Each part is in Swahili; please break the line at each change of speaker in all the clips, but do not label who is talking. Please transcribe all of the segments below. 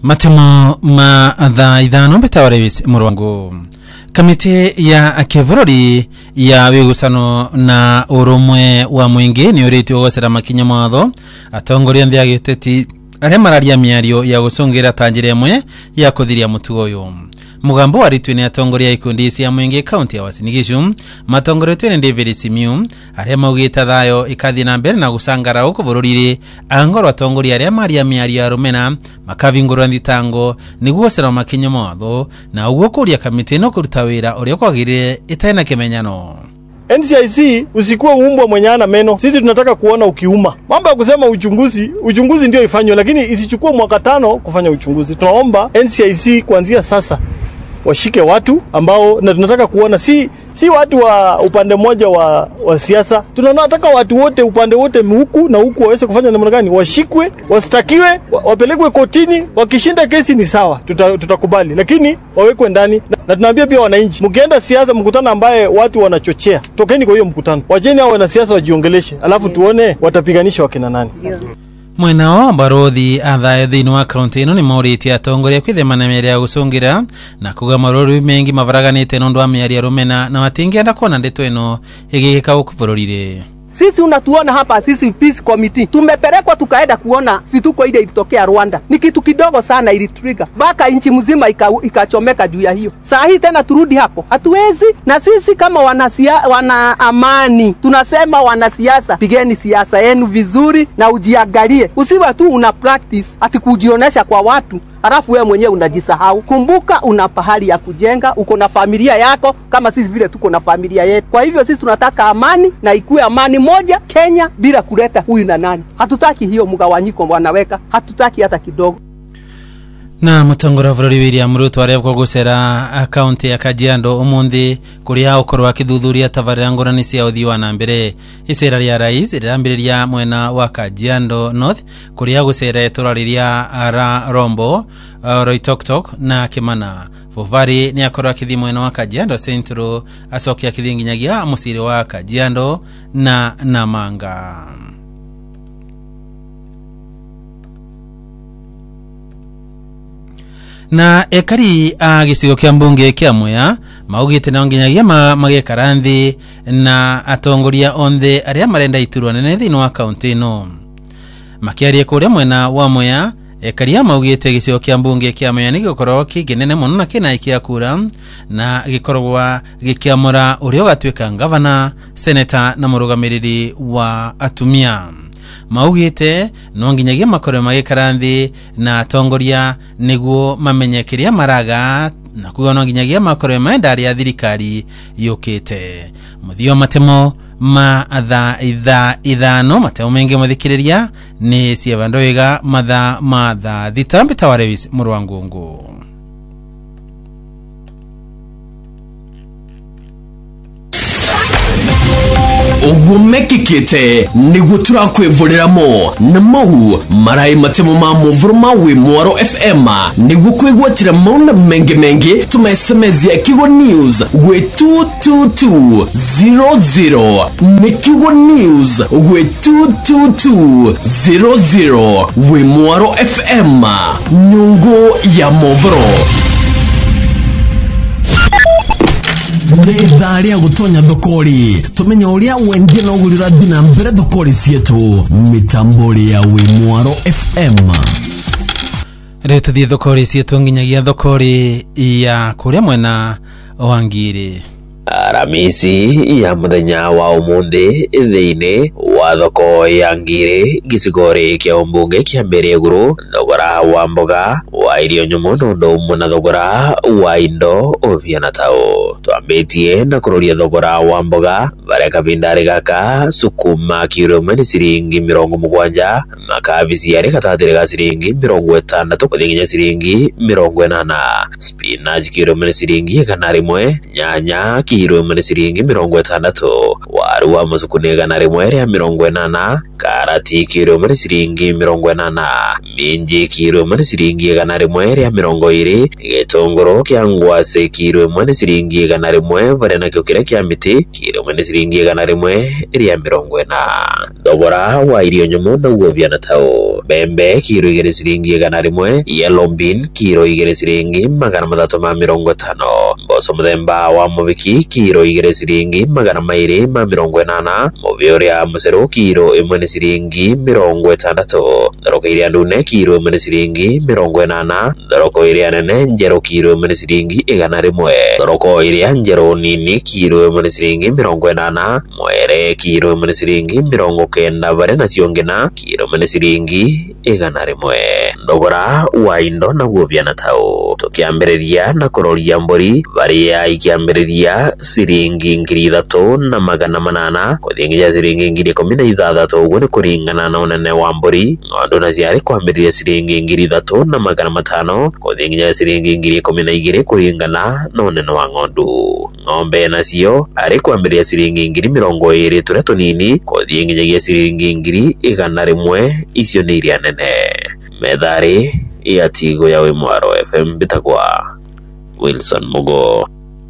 Matemo ma dha idhano betawarevis muruangu. Kamiti ya Kivorori ya wigusano na urumwe wa mwingi ni uriti ogosera makinya mawatho atongoria nthi agiteti aria mararia miario ya gusongira tanjire imwe ya kuthiria mutu uyu. Mugambo waritwe ni atongoria ikundi cia mwingi kaunti ya Uasin Gishu matongoretwe ni David Simiyu aria maugita thayo ikathi na mbere na gusangara uko bururire angoro atongoria aria maria miario ya rumena makavingurwa thitango niguo sera makinya mawatho na uguo kuria kamiti no kuruta wira uria kwagirire itaina kimenyano.
NCIC usikuwe uumbwa mwenyana meno. Sisi tunataka kuona ukiuma. Mambo ya kusema uchunguzi ndio ifanywe, lakini isichukue mwaka 5 kufanya uchunguzi. Tunaomba NCIC kuanzia sasa washike watu ambao na tunataka kuona si watu wa upande mmoja wa siasa. Tunataka watu wote upande wote huku na huku waweze kufanya namna gani, washikwe, wastakiwe, wapelekwe kotini. Wakishinda kesi ni sawa, tutakubali, lakini wawekwe ndani. Na tunaambia pia wananchi, mkienda siasa mkutano ambaye watu wanachochea, tokeni kwa hiyo mkutano. Wajeni hao wanasiasa wajiongeleshe, alafu tuone watapiganisha wakina nani.
Mwenao barodhi athae thini wa kaunti ino ni mauriti atongoria kwithemana miario ya gusongira na kuga maruru mengi mavaraganite nondu wa miario ya rumena na matingienda kuona ndeto ino igika ukubururire.
Sisi unatuona hapa, sisi peace committee tumepelekwa tukaenda kuona vituko ile ilitokea Rwanda. Ni kitu kidogo sana ili trigger baka inchi mzima ikachomeka juu ya hiyo. Saa hii tena turudi hapo, hatuwezi. Na sisi kama wana amani tunasema wanasiasa, pigeni siasa yenu vizuri na ujiangalie. Usiwe tu una practice ati kujionesha kwa watu halafu wewe mwenyewe unajisahau. Kumbuka una pahali ya kujenga, uko na familia yako kama sisi vile tuko na familia yetu. Kwa hivyo sisi tunataka amani na ikuwe amani moja Kenya bila kuleta huyu na nani. Hatutaki hiyo mgawanyiko wanaweka, hatutaki hata kidogo.
Na mutongora bururi William Ruto arevko gusera akaunti ya Kajiado umundi kuria ukorwa kithuthuria tabarira ngorani cia uthii wa nambere. Isera ria rais rirambiriria mwena wa Kajiado North kuria gusera turariria ara Rombo, Roitoktok na Kimana. Vovari ni akorwa kithi mwena wa Kajiado Central asokia kithi nginyagia musiri wa Kajiado na Namanga. Na ekari gisigo kia mbunge kia Mwea maugite na nginyagia magekaranthi na atongoria onthe aria marenda iturwa nene thini wa kaunti ino. Makiaria kuria mwena wa Mwea ekari maugite gisigo kia mbunge kia Mwea ni gikorwo kinene muno na kina ikia kura na gikorwa gikiamura urio gatwika gavana, senator na murugamiriri wa atumia. Maugite no nginyagia makore magekaranthi na atongoria niguo mamenyekeria maraga na kuga no nginyagia makore maendari ya thirikari yukite. Muthio matemo ma ithano matemo menge muthikiriria ni cievandoiga matha thitambi tawarevis muruangungu.
Ugumekikite niguo turakwivuriramo na mau marai matemo ma muvuruma wi Mwaro FM niguo kwigwatira mauna mengi tumesemezia Kigo News gwe 22200 ni Kigo News gwe 22200 wi Mwaro FM nyungu ya muvuro. Nethari ya gutonya thokori tumenya uria wendie na ugurira dina mbere thokori cietu mitambori ya wi Mwaro FM.
Reto thie thokori cietu nginyagia thokori ya kuria mwena Wangiri.
Aramisi ya muthenya wa umuthi thiini wa thoko ya Ngiri gicigori kia umbunge kia mbere guru thogora wa mboga wa irio nyumu nundu muna thogora wa indo oviana tao twambitie na kuroria thogora wa mboga bare kabindari gaka sukuma kiro mani siringi 70 makavici yari katatire ga siringi 60 kuthinginya siringi 80 spinach kiro mani siringi kana rimwe nyanya kiro mani siringi 60 waru wa musuku ne kana rimwe ya 80 karati kiro mani siringi 80 minji kiro imwe nĩ ciringi 120, gĩtũngũrũ kĩa ngwacĩ kiro imwe nĩ ciringi 100, varia nakĩo kĩrĩa kĩa mĩtĩ kiro imwe nĩ ciringi 140. Thogora wa irio nyũmũ naguo viana tao: mbembe kiro 2 ciringi 100, yellow bean kiro 2 ciringi 350, mboco mũthemba wa mũviki kiro 2 ciringi 280, mũbĩa ũrĩa mũcerũ kiro 1 nĩ ciringi 60, thoroko iria ndune kiro 1 nĩ ciringi 80, thoroko iria nene njerũ kiro 1 nĩ ciringi 100, thoroko iria njerũ nini kiro 1 nĩ ciringi 80, mwere kiro 1 nĩ ciringi 90, varia nacio ngina kiro 1 nĩ ciringi 100. Thogora wa indo naguo viana tao: tukiambĩrĩria na kũroria mbũri varia ikiambĩrĩria ciringi 3,800 kuthii nginya ciringi 16,000. Ũguo nĩ kũringana na ũnene wa mbũri. Ng'ondu nacio arĩ kwambĩrĩria ciringi 3,500 kuthii nginya ciringi 12,000 kũringana na ũnene wa ng'ondu. Ng'ombe nacio arĩ kwambĩrĩria ciringi 20,000 tũrĩa tũnini kuthii nginyagia ciringi 100,000. Icio nĩ iria nene. Metharĩ ya Tigo ya Wimwaro FM bitagwa Wilson Mugo.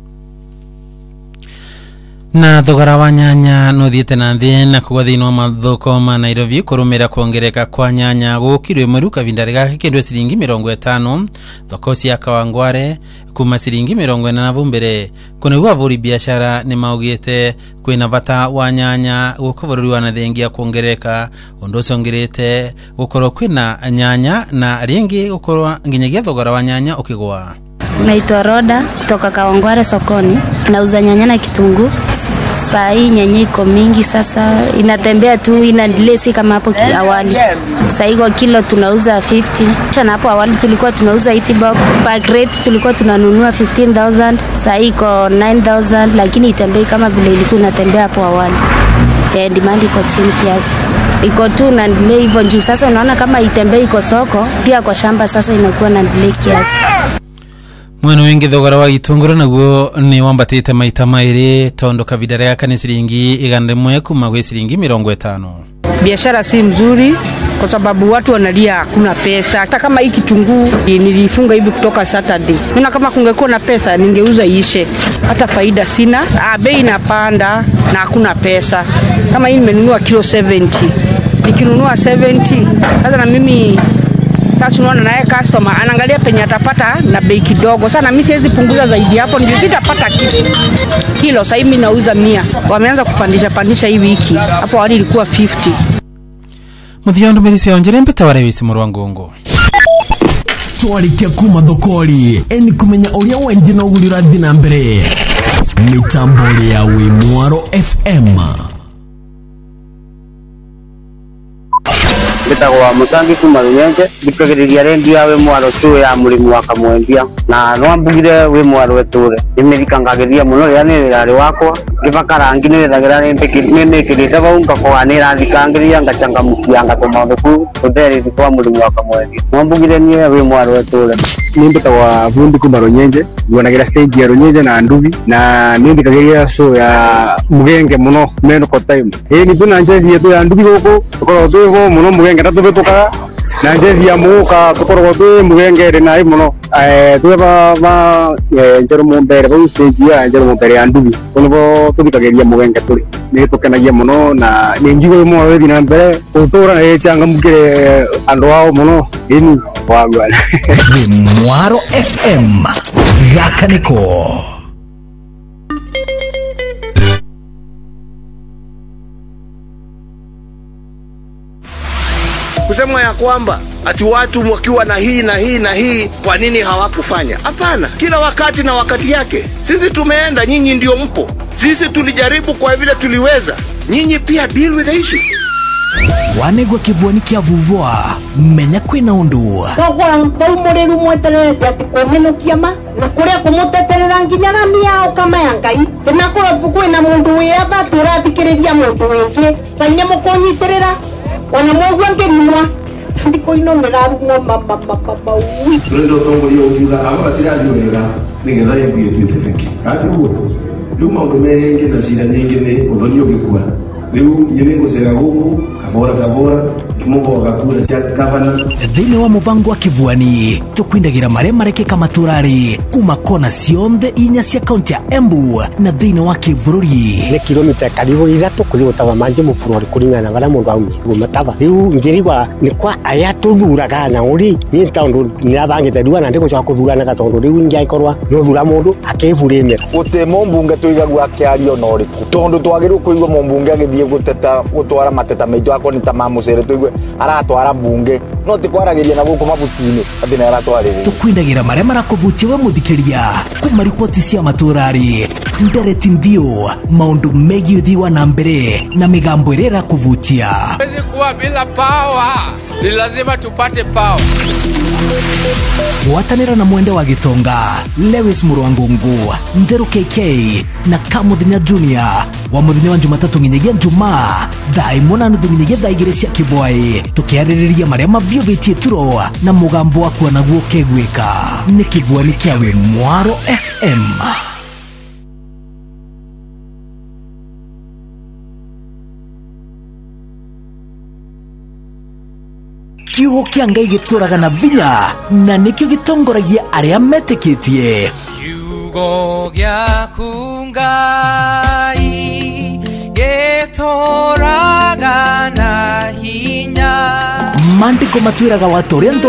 Na thogora wa nyanya nuthiĩte na thĩ na kũgwa thĩinĩ wa mathoko ma Nairobi kũrũmĩrĩra kuongereka kwa nyanya gũkiro ĩmwe kavinda gake kĩndũ ciringi 50. Thoko cia Kawangware kuma ciringi 40 vumbere. Kunegua vuri biashara nĩ maugĩte kwĩna bata wa nyanya gũkũ bũrũri wa nathengia kuongereka, ũndũ ũcio ongerete gũkorwo kwĩna nyanya na rĩngĩ gũkorwo nginyagia thogora wa nyanya ũkĩgwa.
Naitwa Roda kutoka Kawangware sokoni. Nauza nyanya na kitunguu. Saa hii nyanya iko mingi sasa, inatembea tu, ina delay si kama hapo awali. Saa hii kwa kilo tunauza 50. Chana hapo awali tulikuwa tunauza 80 bob. Per crate tulikuwa tunanunua 15,000. Saa hii iko 9,000, lakini itembei kama vile ilikuwa inatembea hapo awali. Demand iko chini kiasi. Iko tu na delay hivyo juu. Sasa unaona kama itembei iko soko, pia kwa shamba sasa inakuwa na delay kiasi.
Mwena wingi thogora wa gĩtũngũrũ naguo nĩ wambatĩte maita maĩrĩ tondu kavinda yake ni ciringi 100 kuma gwĩ ciringi 50.
Biashara si mzuri kwa sababu watu wanalia hakuna pesa. Hata kama hii kitunguu nilifunga hivi kutoka Saturday. Nina kama kungekuwa na pesa ningeuza ishe. Hata faida sina. Bei inapanda na hakuna pesa. Kama hii nimenunua kilo 70. Nikinunua 70, sasa na mimi sasa tunaona naye customer anaangalia penye atapata na bei kidogo. Sana mimi siwezi punguza zaidi hapo, ndio sitapata kilo. Sasa mimi nauza 100. Wameanza kupandisha hii wiki. Hapo awali ilikuwa 50.
Muthiondo mirisi onjere mpeta wale wisi murwangongo.
Twarikia kuma thokori eni kumenya uria wenje na ugulira thina mbere. Mitambo ya Wimwaro FM.
Bitagwa Musangi kuma Runyenje, ndikagiriria redio ya Wimwaro show ya murimu wa Kamwendia na nwambugire Wimwaro weture nimirikangagiriria muno ria ni rari wakwa ngibakarangi ni thagira ni mekirite bau ngakwa ni rathikangiria ngachangamukia ngatuma thuku utheri kwa murimu wa Kamwendia nwambugire ni Wimwaro weture.
Ni bitagwa Vundi kuma Runyenje, ngwanagira stage ya Runyenje na Nduvi na ndikagiria show ya Mugenge muno meno ko time ni tuna njezi yetu ya Nduvi goko tukoro tuvo muno Mugenge tatubetuka na njezi ya muka tukoro tu Mugenge ri nai muno tuba ba njero mumbere ba stage ya njero mumbere ya Nduvi kuno tubikagiria Mugenge turi ni tukenagia muno na ni njugo mu wethi na mbere utura na changa mukire andu wao muno ini wagwa.
Wimwaro FM Gakaniko.
Kusema ya kwamba ati watu wakiwa na hii na hii na hii kwa nini hawakufanya? Hapana, kila wakati na wakati yake. Sisi tumeenda, nyinyi ndio mpo. Sisi tulijaribu kwa vile tuliweza. Nyinyi pia deal with the issue.
Wanegwa kivuani kia vuvua menya kwina undu
Wagwa baumuriru mwetererete ati kumenukia ma na kuria kumuteterera nginya na miao kama ya Ngai na kuro kwina mundu wiaba turathikiriria mundu wingi fanye mukunyitirira ona mwegwa ngenua ndiko ino nirarumwa mama wi
ndo tongo yo ukiuga abo atirathio wega nigetha yembuye twitetheki ati guo riu maundu mengi na cira nyingi ni uthoni ugikua riu nyine gucera guku kavora kimugoga kura cia gavana
thini wa mubango wa Kivuani tukwindagira maria marekeka maturari kuma kona cionthe inya cia kaunti ya Embu na thini wa Kibururi
ni kilomita karibu 3 kuthi gutava manje mupurori kuringana bara mundu aumi gumatava riu ngirigwa ni kwa aya tuthuraga na uri ni taundu ni abangite riwa na ndiko cyo kuthurana gatondu riu ngiaikorwa no thura mundu akevurimira
gute mumbunge tuigagwa akiario no riku tondu twagiru kuigwa mumbunge agithie guteta gutwara mateta meitu akoni tamamucere tuigwe aratwara mbunge no tikwaragiria na guku mabutini ati na aratwarire
tukwindagira maria marakuvutia we muthikiria kuma ripoti cia maturari ndereti mbio maundu megi uthiwa na mbere na migambo irera kuvutia
hawezi kuwa bila power ni lazima tupate power
watanira na mwende wa Gitonga Lewis Murwangungu Njeru KK na Kamuthina Junior wa muthenya wa Jumatatu nginyagia Jumaa thaimona nuthu nginyagia thaigire cia Kibwai tukiaririria maria mavio vitie turo na mugambo wa kuona guo kegwika ni Kivuani kiawe Mwaro FM kiugo kia Ngai gituraga na vinya na nikio gitongoragia aria metikitie
kiugo giaku Ngai gituraga na hinya
mandiko matwiraga watu ria